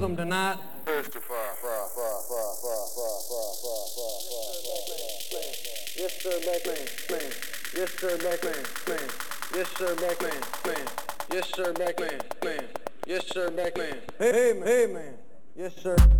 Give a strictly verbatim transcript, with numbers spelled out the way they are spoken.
them tonight. Yes, sir, Macman, man. Yes, sir, Macman, man. Yes, sir, Macman, man. Yes, sir, Macman, man. Yes, sir, Macman. Hey, hey, hey, man. Yes, sir.